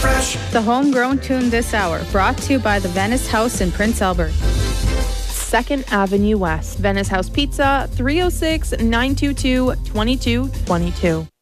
fresh. The homegrown tune this hour, brought to you by the Venice House in Prince Albert. 2nd Avenue West, Venice House Pizza, 306-922-2222.